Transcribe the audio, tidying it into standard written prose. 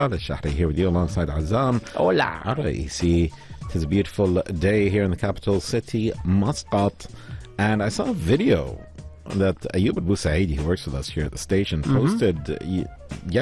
Shahri here with you alongside Azam. Hola. It is a beautiful day here in the capital city, Muscat. And I saw a video that Ayub Abu Saidi, who works with us here at the station, posted